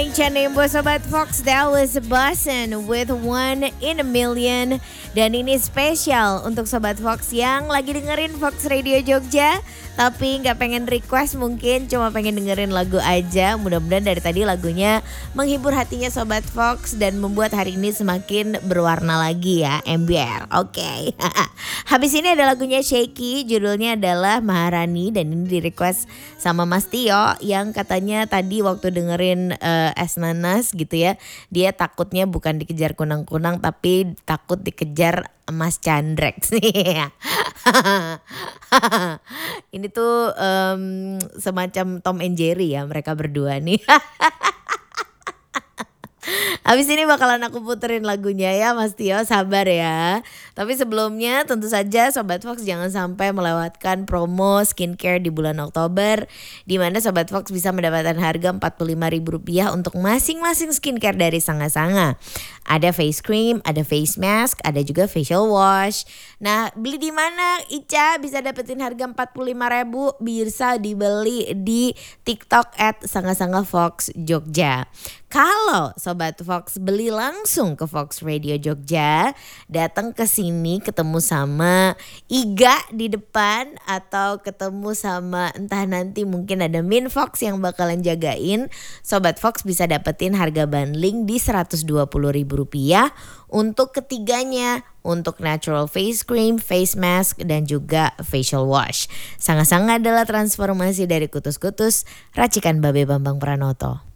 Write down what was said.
Chanimbo Sobat Fox, that was Boston with One in a Million. Dan ini spesial untuk Sobat Fox yang lagi dengerin Fox Radio Jogja tapi gak pengen request, mungkin cuma pengen dengerin lagu aja. Mudah-mudahan dari tadi lagunya menghibur hatinya Sobat Fox dan membuat hari ini semakin berwarna lagi ya, MBR. Oke. Habis ini ada lagunya Shaky, judulnya adalah Maharani dan ini di request sama Mas Tio yang katanya tadi waktu dengerin Es Nanas gitu ya, dia takutnya bukan dikejar kunang-kunang tapi takut dikejar Mas Chandrek nih. Ini tuh semacam Tom and Jerry ya mereka berdua nih. Habis ini bakalan aku puterin lagunya ya Mas Tio, sabar ya. Tapi sebelumnya tentu saja Sobat Fox jangan sampai melewatkan promo skincare di bulan Oktober, di mana Sobat Fox bisa mendapatkan harga Rp45.000 untuk masing-masing skincare dari Sanga-Sanga. Ada face cream, ada face mask, ada juga facial wash. Nah, beli di mana Ica bisa dapetin harga Rp45.000? Bisa dibeli di TikTok @Sanga-Sanga Fox Jogja. Kalau Sobat Fox beli langsung ke Fox Radio Jogja, datang ke sini ketemu sama Iga di depan atau ketemu sama entah nanti mungkin ada Min Fox yang bakalan jagain, Sobat Fox bisa dapetin harga bundling di Rp120.000 untuk ketiganya, untuk natural face cream, face mask dan juga facial wash. Sanga-Sanga adalah transformasi dari kutus-kutus racikan Babe Bambang Pranoto.